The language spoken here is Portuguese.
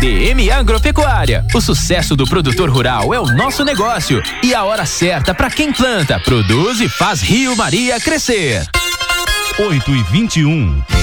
DM Agropecuária. O sucesso do produtor rural é o nosso negócio e a hora certa para quem planta, produz e faz Rio Maria crescer. 8h21.